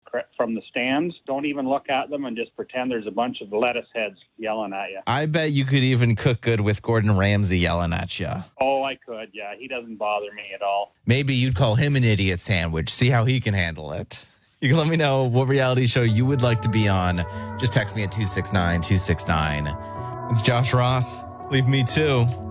from the stands. Don't even look at them and just pretend there's a bunch of lettuce heads yelling at you. I bet you could even cook good with Gordon Ramsay yelling at you. Oh, I could. Yeah, he doesn't bother me at all. Maybe you'd call him an idiot sandwich. See how he can handle it. You can let me know what reality show you would like to be on. Just text me at 269-269. It's Josh Ross. Leave me too.